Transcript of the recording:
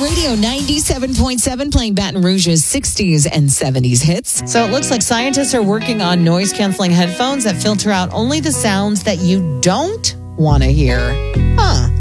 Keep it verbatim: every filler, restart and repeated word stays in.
Radio ninety-seven point seven, playing Baton Rouge's sixties and seventies hits. So it looks like scientists are working on noise-canceling headphones that filter out only the sounds that you don't want to hear.